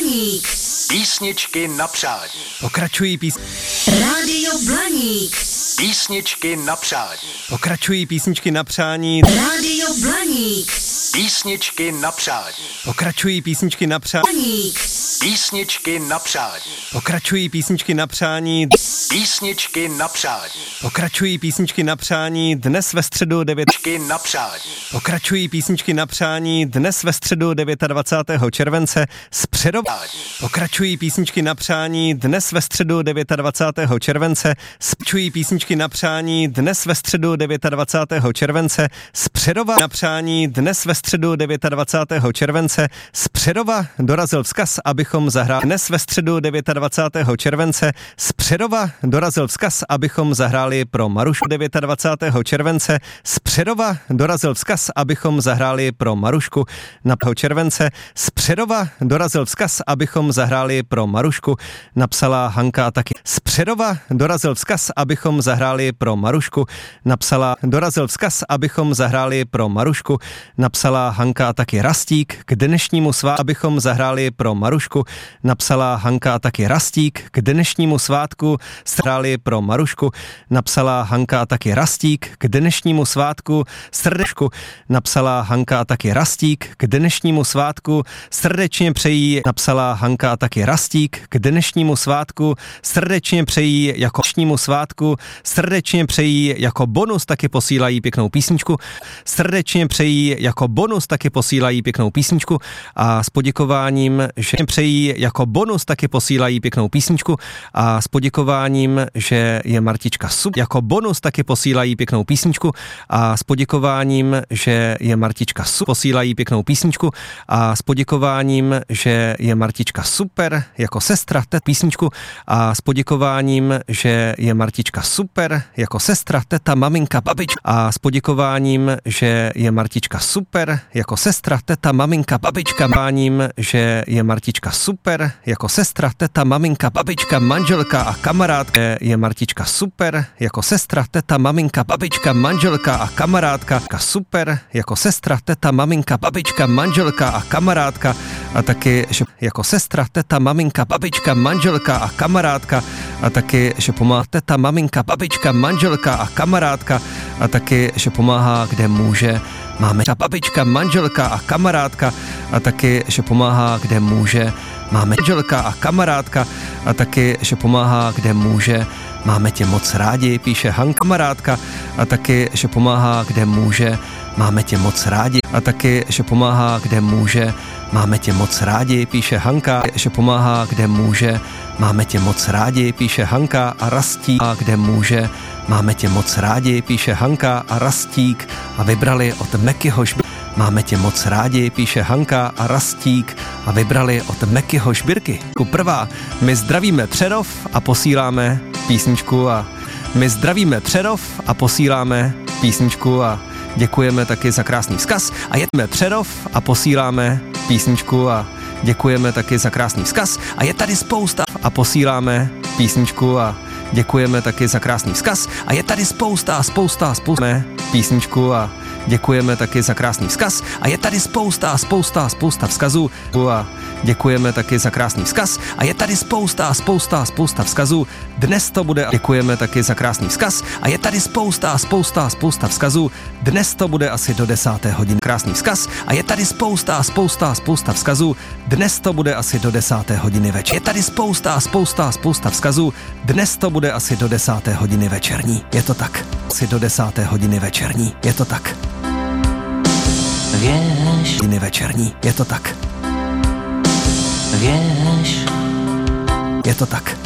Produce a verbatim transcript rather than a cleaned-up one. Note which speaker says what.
Speaker 1: Blaník.
Speaker 2: Písničky na přání.
Speaker 3: Pokračují pís...
Speaker 1: Rádio Blaník.
Speaker 2: Písničky na přání.
Speaker 3: Pokračují písničky na přání.
Speaker 1: Rádio Blaník.
Speaker 2: Písničky na přání.
Speaker 3: Pokračují písničky na přání.
Speaker 1: Blaník.
Speaker 2: Písničky na přání.
Speaker 3: Pokračují písničky na přání.
Speaker 2: Písničky na přání.
Speaker 3: Pokračují písničky na přání dnes ve středu devět.
Speaker 2: Písničky na přání.
Speaker 3: Pokračují písničky na přání dnes ve středu dvacátého devátého července s přerova. Pokračují písničky na přání dnes ve středu dvacátého devátého července s Pokračují písničky na přání dnes ve středu dvacátého devátého července z Přerova. Na přání dnes ve středu dvacátého devátého července z Přerova dorazil vzkaz, abychom zahráli. Dnes ve středu dvacátého devátého července z Přerova dorazil vzkaz, abychom zahráli pro Marušku. dvacátého devátého července z Přerova dorazil vzkaz, abychom zahráli pro Marušku. Na července z Přerova dorazil vzkaz, abychom zahráli pro Marušku. Napsala Hanka a taky. Z Přerova dorazil vzkaz, abychom zahráli pro Marušku. Napsala dorazil vzkaz, abychom zahráli pro Marušku. Napsala Hanka a taky Rastík k dnešnímu svátku, abychom zahráli pro Marušku. Napsala Hanka a taky Rastík k dnešnímu svátku zahráli pro Marušku. Napsala Hanka a taky Rastík k dnešnímu svátku srdečku. Napsala Hanka a taky Rastík k dnešnímu svátku srdečně přejí. Napsala Hanka a taky Rastík k dnešnímu svátku srdečně přejí jako dnešnímu svátku srdečně přejí jako bonus taky posílají pěknou písničku. Srdečně přejí jako bonus taky posílají pěknou písničku a s poděkováním, že přejí jako bonus taky posílají pěknou písničku a s poděkováním, že je Martička super. Jako bonus taky posílají pěknou písničku a s poděkováním, že je Martička super. Posílají pěknou písničku a s poděkováním, že je Martička super jako sestra té písničku a s poděkováním, že je Martička super jako sestra, teta, maminka, babička a s poděkováním, že je Martička super jako sestra, teta, maminka, babička, máním, že je Martička super jako sestra, teta, maminka, babička, manželka a kamarádka, je Martička super jako sestra, teta, maminka, babička, manželka a kamarádka, super jako sestra, teta, maminka, babička, manželka a kamarádka a taky, že jako sestra, teta, maminka, babička, manželka a kamarádka a taky, že pomáhá teta, maminka, babička, manželka a kamarádka a taky, že pomáhá, kde může. Máme ta babička, manželka a kamarádka a taky, že pomáhá, kde může. Máme manželka a kamarádka a taky, že pomáhá, kde může. Máme tě moc rádi, píše Hanka, kamarádka a taky, že pomáhá, kde může. Máme tě moc rádi a taky, že pomáhá, kde může. Máme tě moc rádi, píše Hanka, že pomáhá, kde může. Máme tě moc rádi, píše Hanka a Rastík, a kde může. Máme tě moc rádi, píše Hanka a Rastík a vybrali od Mekyho Šbírky. Máme tě moc rádi, píše Hanka a Rastík a vybrali od Mekyho Šbírky. Prvá, my zdravíme Přerov a posíláme písničku a my zdravíme Přerov a posíláme písničku a děkujeme taky za krásný vzkaz a jedeme Přerov a posíláme písničku a děkujeme taky za krásný vzkaz a je tady spousta a posíláme písničku a děkujeme taky za krásný vzkaz a je tady spousta a spousta a spousta písničku a děkujeme taky za krásný vzkaz a je tady spousta a spousta a spousta vzkazů a děkujeme taky za krásný vzkaz a je tady spousta a spousta a spousta vzkazů. Dnes to bude, děkujeme taky za krásný vzkaz a je tady spousta a spousta a spousta vzkazů. Dnes to bude asi do desáté hodiny. Krásný vzkaz a je tady spousta a spousta a spousta vzkazů. Dnes to bude asi do desáté hodiny večer. Je tady spousta a spousta a spousta vzkazů. Dnes to bude asi do desáté hodiny večerní. Je to tak. Asi do desáté hodiny večerní. Je to tak.
Speaker 4: Wiesz,
Speaker 3: Hodiny večerní. Je to tak.
Speaker 4: wiesz,
Speaker 3: Je to tak.